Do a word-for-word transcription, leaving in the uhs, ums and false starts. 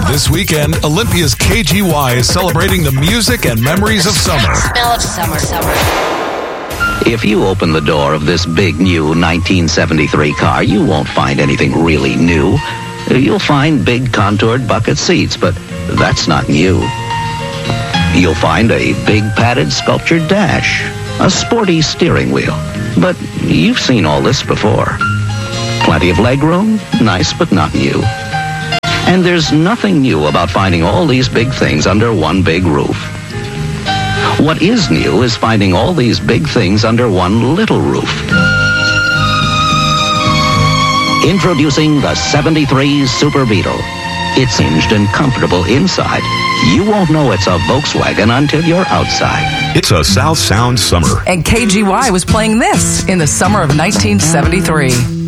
This weekend, Olympia's K G Y is celebrating the music and memories of summer. Smell of summer, summer. If you open the door of this big new nineteen seventy-three car, you won't find anything really new. You'll find big contoured bucket seats, but that's not new. You'll find a big padded sculptured dash, a sporty steering wheel. But you've seen all this before. Plenty of legroom, nice but not new. And there's nothing new about finding all these big things under one big roof. What is new is finding all these big things under one little roof. Introducing the seventy-three Super Beetle. It's hinged and comfortable inside. You won't know it's a Volkswagen until you're outside. It's a South Sound summer. And K G Y was playing this in the summer of nineteen seventy-three.